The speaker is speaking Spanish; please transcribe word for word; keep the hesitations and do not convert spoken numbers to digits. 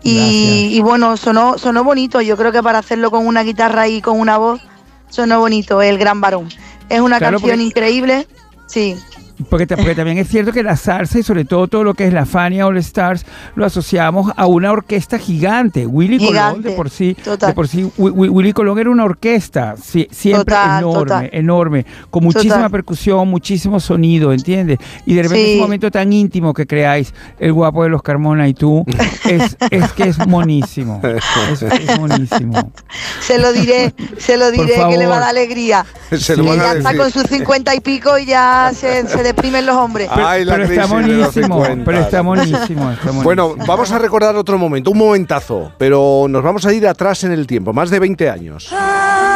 Y, y bueno, sonó, sonó bonito. Yo creo que para hacerlo con una guitarra y con una voz, sonó bonito, El Gran Varón. Es una Claro, canción porque- increíble, sí. Porque, ta- porque también es cierto que la salsa y sobre todo todo lo que es la Fania All Stars lo asociamos a una orquesta gigante. Willy Gigante, Colón de por sí, total. de por sí Wi- Wi- Willy Colón era una orquesta, sí, siempre Total, enorme, total. enorme, con muchísima Total. percusión, muchísimo sonido, ¿entiendes? Y de repente Sí. ese momento tan íntimo que creáis, el guapo de los Carmona y tú, es, es que es monísimo, es, es monísimo. Se lo diré, se lo Por diré que le va a favor. dar alegría. Se lo Sí. van Ya a está decir. con sus cincuenta y pico y ya se, se deprimen los hombres. Pero, Ay, la pero está crisis de los monísimo, cincuenta. pero está monísimo, está monísimo. Bueno, vamos a recordar otro momento, un momentazo, pero nos vamos a ir atrás en el tiempo, más de veinte años.